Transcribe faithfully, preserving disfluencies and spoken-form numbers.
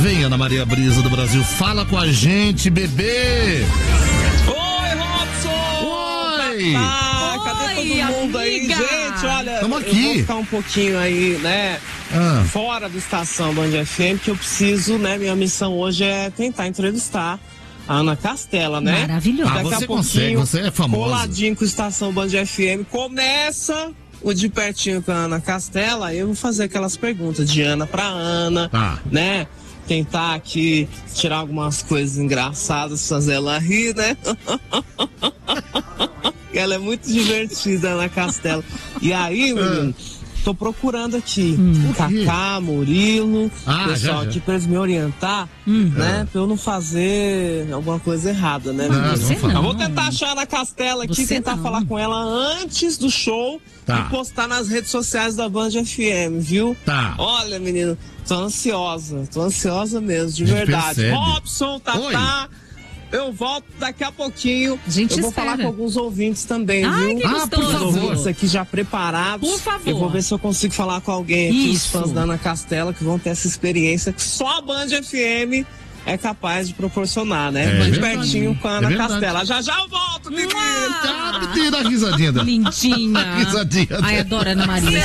Vem, Ana Maria Brisa do Brasil, fala com a gente, bebê. Oi, Robson. Oi. Ah, cadê Oi, todo mundo amiga. aí, gente? Olha, Tamo eu aqui. vou ficar um pouquinho aí, né, Ah. fora da estação Band F M, que eu preciso, né, minha missão hoje é tentar entrevistar a Ana Castela, né? Maravilhoso. Ah, Daqui você a consegue, pouquinho, você é famosa. coladinho com a estação Band F M, começa o De Pertinho com a Ana Castela, aí eu vou fazer aquelas perguntas de Ana pra Ana, Tá. né? Tentar aqui tirar algumas coisas engraçadas, fazer ela rir, né? Ela é muito divertida, Ana Castela. E aí, menino, tô procurando aqui Hum. Cacá, Murilo, Ah, pessoal já, já. aqui pra eles me orientar, Hum. né? Pra eu não fazer alguma coisa errada, né, Não, menino? você não. Eu vou tentar achar a Ana Castela aqui, Você tentar não. falar com ela antes do show Tá. e postar nas redes sociais da Band F M, viu? Tá. Olha, menino, tô ansiosa, tô ansiosa mesmo, de A gente verdade. percebe. Robson, Tatá, eu volto daqui a pouquinho. Gente, eu vou espera. falar com alguns ouvintes também, Ai, viu? que Ah, por gostoso. Os favor. ouvintes aqui já preparados. Por favor. Eu vou ver se eu consigo falar com alguém aqui, os Isso. fãs da Ana Castela, que vão ter essa experiência que só a Band F M é capaz de proporcionar, né? É De verdade. pertinho com a Ana É verdade. Castela. Já já eu volto, menino! Ah, mentira, risadinha. Lindinha. Risadinha. Ai, adoro a Ana Maria.